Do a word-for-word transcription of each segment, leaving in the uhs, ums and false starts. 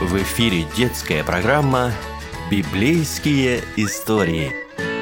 В эфире детская программа «Библейские истории».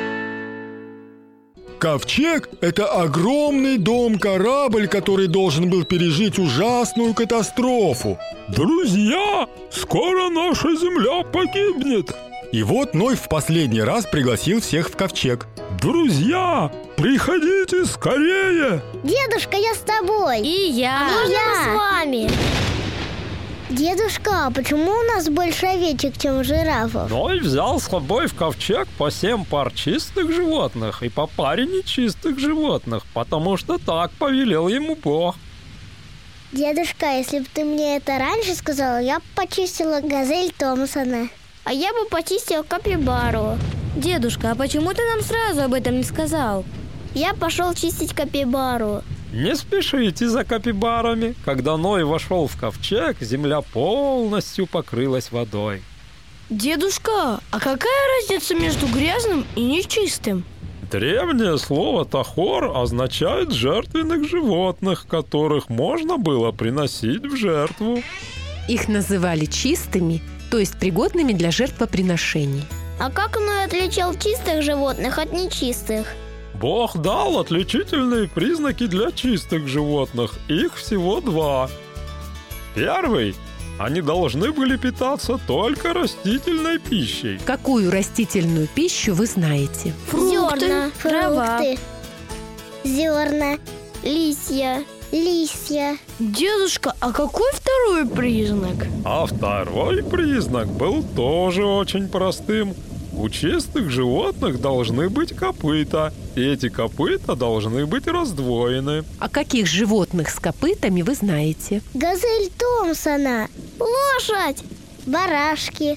Ковчег – это огромный дом-корабль, который должен был пережить ужасную катастрофу. Друзья, скоро наша земля погибнет. И вот Ной в последний раз пригласил всех в ковчег. Друзья, приходите скорее. Дедушка, я с тобой. И я. А можно я. мы с вами? Дедушка, а почему у нас больше овечек, чем жирафов? Ной взял с собой в ковчег по семь пар чистых животных и по паре нечистых животных, потому что так повелел ему Бог. Дедушка, если бы ты мне это раньше сказал, я бы почистила газель Томпсона. А я бы почистил капибару. Дедушка, а почему ты нам сразу об этом не сказал? Я пошел чистить капибару. Не спешите за капибарами. Когда Ной вошел в ковчег, земля полностью покрылась водой. Дедушка, а какая разница между грязным и нечистым? Древнее слово «тахор» означает жертвенных животных, которых можно было приносить в жертву. Их называли чистыми, то есть пригодными для жертвоприношений. А как Ной отличал чистых животных от нечистых? Бог дал отличительные признаки для чистых животных. Их всего два. Первый. Они должны были питаться только растительной пищей. Какую растительную пищу вы знаете? Зерна, трава, фрукты, зерна, листья. листья. Дедушка, а какой второй признак? А второй признак был тоже очень простым. У чистых животных должны быть копыта, и эти копыта должны быть раздвоены. А каких животных с копытами вы знаете? Газель Томпсона, Лошадь! барашки.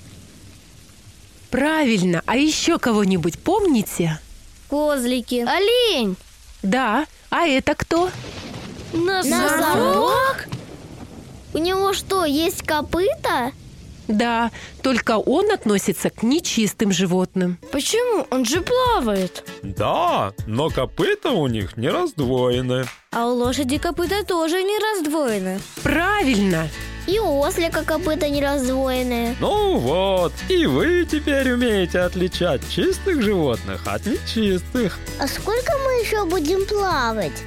Правильно, а еще кого-нибудь помните? Козлики. Олень! Да, а это кто? Носорог? У него что, есть копыта? Да, только он относится к нечистым животным. Почему? Он же плавает. Да, но копыта у них не раздвоены. А у лошади копыта тоже не раздвоены. Правильно! И у ослика копыта не раздвоенные. Ну вот, и вы теперь умеете отличать чистых животных от нечистых. А сколько мы еще будем плавать?